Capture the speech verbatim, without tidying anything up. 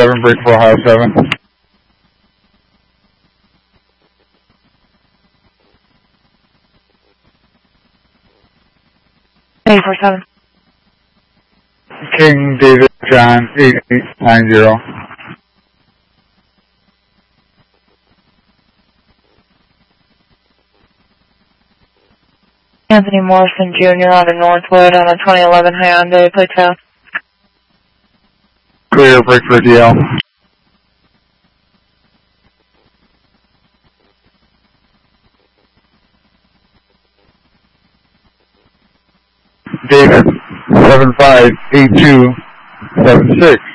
seven, break for Ohio seven. eight four seven. King David John, eight eight nine zero. Anthony Morrison Junior out of Northwood on a twenty eleven Hyundai, play test. Clear, break for D L. David, seven five eight two seven six.